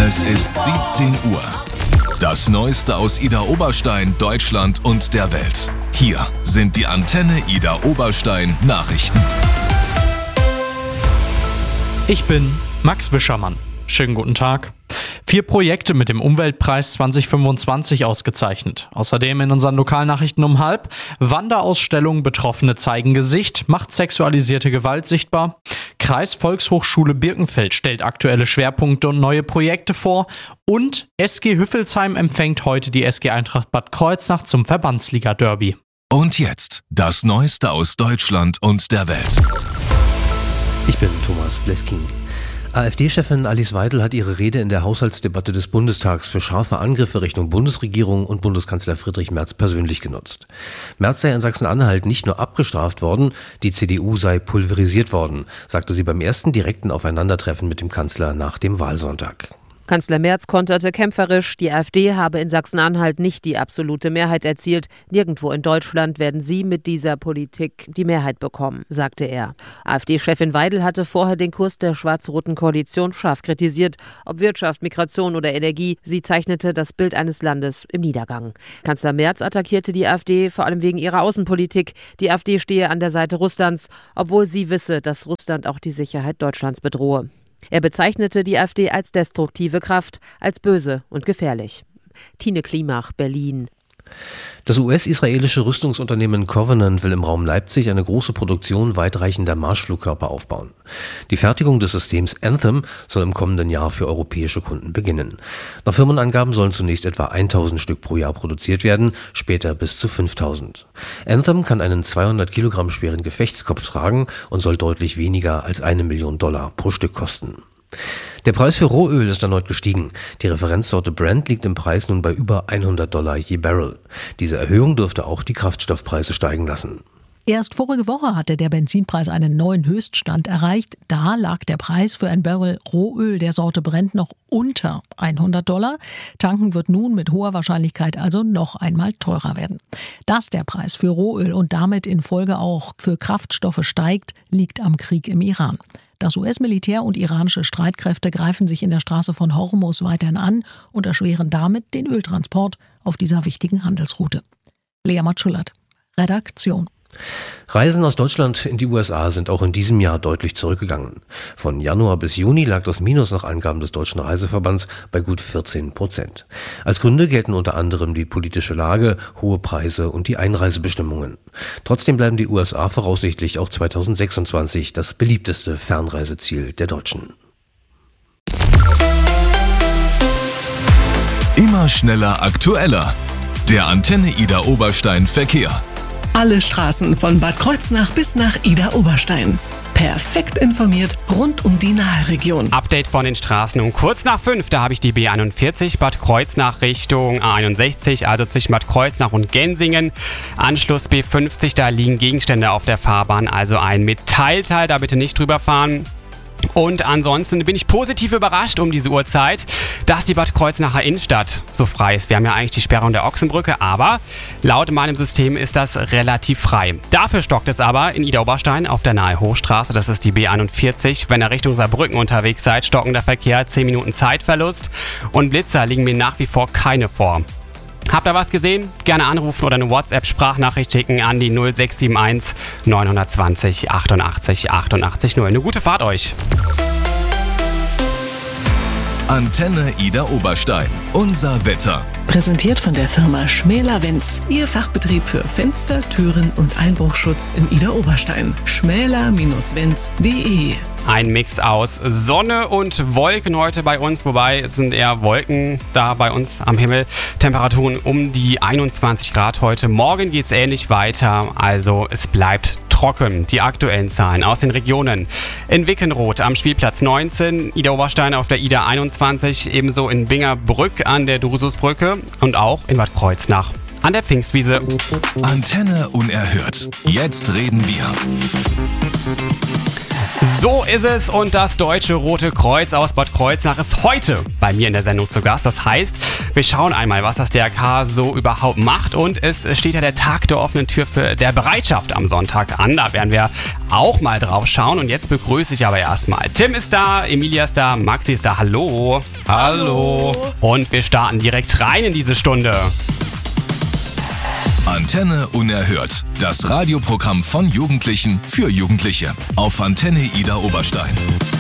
Es ist 17 Uhr. Das Neueste aus Ida Oberstein, Deutschland und der Welt. Hier sind die Antenne Ida Oberstein Nachrichten. Ich bin Max Wischermann. Schönen guten Tag. 4 Projekte mit dem Umweltpreis 2025 ausgezeichnet. Außerdem in unseren Lokalnachrichten um 12:30 Wanderausstellung Betroffene zeigen Gesicht, macht sexualisierte Gewalt sichtbar. Kreisvolkshochschule Birkenfeld stellt aktuelle Schwerpunkte und neue Projekte vor. Und SG Hüffelsheim empfängt heute die SG Eintracht Bad Kreuznach zum Verbandsliga-Derby. Und jetzt das Neueste aus Deutschland und der Welt. Ich bin Thomas Bleskin. AfD-Chefin Alice Weidel hat ihre Rede in der Haushaltsdebatte des Bundestags für scharfe Angriffe Richtung Bundesregierung und Bundeskanzler Friedrich Merz persönlich genutzt. Merz sei in Sachsen-Anhalt nicht nur abgestraft worden, die CDU sei pulverisiert worden, sagte sie beim ersten direkten Aufeinandertreffen mit dem Kanzler nach dem Wahlsonntag. Kanzler Merz konterte kämpferisch, die AfD habe in Sachsen-Anhalt nicht die absolute Mehrheit erzielt. Nirgendwo in Deutschland werden sie mit dieser Politik die Mehrheit bekommen, sagte er. AfD-Chefin Weidel hatte vorher den Kurs der schwarz-roten Koalition scharf kritisiert. Ob Wirtschaft, Migration oder Energie, sie zeichnete das Bild eines Landes im Niedergang. Kanzler Merz attackierte die AfD vor allem wegen ihrer Außenpolitik. Die AfD stehe an der Seite Russlands, obwohl sie wisse, dass Russland auch die Sicherheit Deutschlands bedrohe. Er bezeichnete die AfD als destruktive Kraft, als böse und gefährlich. Tine Klimach, Berlin. Das US-israelische Rüstungsunternehmen Covenant will im Raum Leipzig eine große Produktion weitreichender Marschflugkörper aufbauen. Die Fertigung des Systems Anthem soll im kommenden Jahr für europäische Kunden beginnen. Nach Firmenangaben sollen zunächst etwa 1000 Stück pro Jahr produziert werden, später bis zu 5000. Anthem kann einen 200 Kilogramm schweren Gefechtskopf tragen und soll deutlich weniger als $1 Million pro Stück kosten. Der Preis für Rohöl ist erneut gestiegen. Die Referenzsorte Brent liegt im Preis nun bei über $100 je Barrel. Diese Erhöhung dürfte auch die Kraftstoffpreise steigen lassen. Erst vorige Woche hatte der Benzinpreis einen neuen Höchststand erreicht. Da lag der Preis für ein Barrel Rohöl der Sorte Brent noch unter $100. Tanken wird nun mit hoher Wahrscheinlichkeit also noch einmal teurer werden. Dass der Preis für Rohöl und damit in Folge auch für Kraftstoffe steigt, liegt am Krieg im Iran. Das US-Militär und iranische Streitkräfte greifen sich in der Straße von Hormuz weiterhin an und erschweren damit den Öltransport auf dieser wichtigen Handelsroute. Lea Matschulat, Redaktion. Reisen aus Deutschland in die USA sind auch in diesem Jahr deutlich zurückgegangen. Von Januar bis Juni lag das Minus nach Angaben des Deutschen Reiseverbands bei gut 14%. Als Gründe gelten unter anderem die politische Lage, hohe Preise und die Einreisebestimmungen. Trotzdem bleiben die USA voraussichtlich auch 2026 das beliebteste Fernreiseziel der Deutschen. Immer schneller, aktueller. Der Antenne Ida Oberstein Verkehr. Alle Straßen von Bad Kreuznach bis nach Ida Oberstein. Perfekt informiert rund um die Nahe-Region. Update von den Straßen um kurz nach 5. Da habe ich die B41 Bad Kreuznach Richtung A61, also zwischen Bad Kreuznach und Gensingen. Anschluss B50, da liegen Gegenstände auf der Fahrbahn, also ein Metallteil, da bitte nicht drüber fahren. Und ansonsten bin ich positiv überrascht um diese Uhrzeit, dass die Bad Kreuznacher Innenstadt so frei ist. Wir haben ja eigentlich die Sperrung der Ochsenbrücke, aber laut meinem System ist das relativ frei. Dafür stockt es aber in Ida Oberstein auf der Nahe Hochstraße, das ist die B41. Wenn ihr Richtung Saarbrücken unterwegs seid, stockender Verkehr, 10 Minuten Zeitverlust und Blitzer liegen mir nach wie vor keine vor. Habt ihr was gesehen? Gerne anrufen oder eine WhatsApp-Sprachnachricht schicken an die 0671 920 88 88 0. Eine gute Fahrt euch! Antenne Ida Oberstein. Unser Wetter. Präsentiert von der Firma Schmäler-Wenz. Ihr Fachbetrieb für Fenster, Türen und Einbruchschutz in Ida Oberstein. schmäler-wenz.de. Ein Mix aus Sonne und Wolken heute bei uns, wobei es sind eher Wolken da bei uns am Himmel. Temperaturen um die 21 Grad heute. Morgen geht es ähnlich weiter, also es bleibt trocken. Die aktuellen Zahlen aus den Regionen. In Wickenroth am Spielplatz 19, Ida Oberstein auf der Ida 21, ebenso in Bingerbrück an der Drususbrücke und auch in Bad Kreuznach an der Pfingstwiese. Antenne unerhört. Jetzt reden wir. So ist es und das Deutsche Rote Kreuz aus Bad Kreuznach ist heute bei mir in der Sendung zu Gast. Das heißt, wir schauen einmal, was das DRK so überhaupt macht und es steht ja der Tag der offenen Tür für der Bereitschaft am Sonntag an. Da werden wir auch mal drauf schauen und jetzt begrüße ich aber erstmal. Tim ist da, Emilia ist da, Maxi ist da. Hallo. Hallo. Und wir starten direkt rein in diese Stunde. Antenne Unerhört. Das Radioprogramm von Jugendlichen für Jugendliche. Auf Antenne Ida Oberstein.